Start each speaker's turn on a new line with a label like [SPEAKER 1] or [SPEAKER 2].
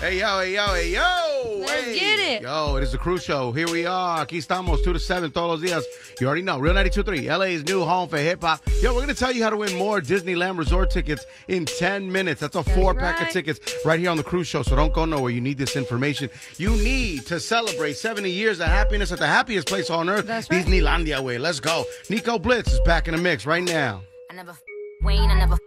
[SPEAKER 1] Hey, yo, hey, yo, hey, yo.
[SPEAKER 2] Let's get it.
[SPEAKER 1] Yo, it is the Crew Show. Here we are. Aquí estamos, 2 to 7, todos los días. You already know. Real 92.3, LA's new home for hip-hop. Yo, we're going to tell you how to win more Disneyland Resort tickets in 10 minutes. That's a 4-pack of tickets right here on the Crew Show, so don't go nowhere. You need this information. You need to celebrate 70 years of happiness at the happiest place on earth.
[SPEAKER 2] That's right.
[SPEAKER 1] Disneylandia way. Let's go. Nico Blitz is back in the mix right now.
[SPEAKER 3] I never Wayne, I never